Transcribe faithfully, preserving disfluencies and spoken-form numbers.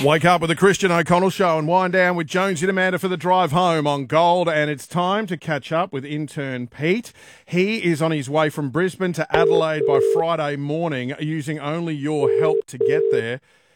Wake up with the Christian O'Connell Show and wind down with Jonesy and Amanda for the drive home on Gold. And it's time to catch up with intern Pete. He is on his way from Brisbane to Adelaide by Friday morning, using only your help to get there.